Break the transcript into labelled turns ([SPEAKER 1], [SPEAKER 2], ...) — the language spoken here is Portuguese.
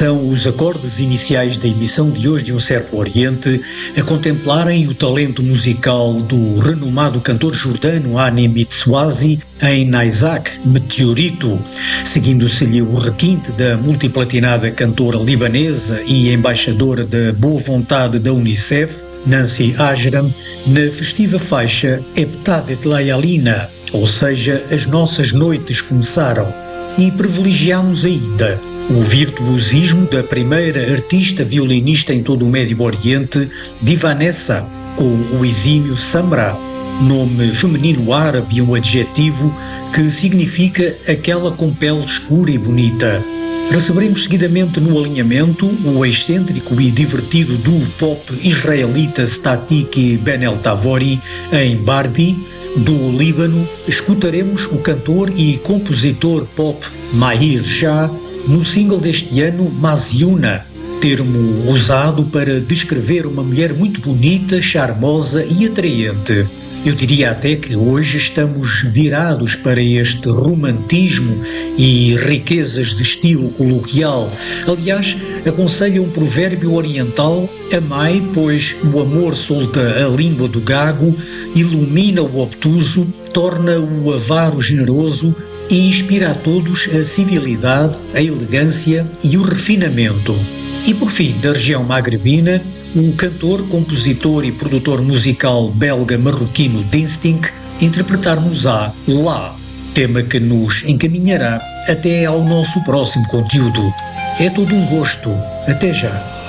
[SPEAKER 1] São os acordes iniciais da emissão de hoje de Um Certo Oriente a contemplarem o talento musical do renomado cantor jordano Hani Mitswazi em Naisak, Meteorito, seguindo-se-lhe o requinte da multiplatinada cantora libanesa e embaixadora da boa vontade da Unicef, Nancy Ajram, na festiva faixa Eptadet Layalina, ou seja, as nossas noites começaram, e privilegiamos ainda o virtuosismo da primeira artista violinista em todo o Médio Oriente, Divanessa, ou o exímio Samra, nome feminino árabe e um adjetivo que significa aquela com pele escura e bonita. Receberemos seguidamente no alinhamento o excêntrico e divertido duo pop israelita Statik Ben El Tavori em Barbie. Do Líbano, escutaremos o cantor e compositor pop Mahir Shah no single deste ano Maziuna, termo usado para descrever uma mulher muito bonita, charmosa e atraente. Eu diria até que hoje estamos virados para este romantismo e riquezas de estilo coloquial. Aliás, aconselho um provérbio oriental: amai, pois o amor solta a língua do gago, ilumina o obtuso, torna o avaro generoso e inspira a todos a civilidade, a elegância e o refinamento. E por fim, da região magrebina, o cantor, compositor e produtor musical belga-marroquino Dinstink interpretar-nos-á Lá, tema que nos encaminhará até ao nosso próximo conteúdo. É todo um gosto. Até já!